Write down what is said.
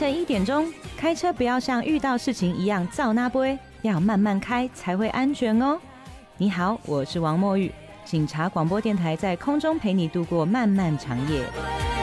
晨1点钟，开车不要像遇到事情一样躁那杯，要慢慢开才会安全哦。你好，我是王墨玉，警察广播电台在空中陪你度过漫漫长夜。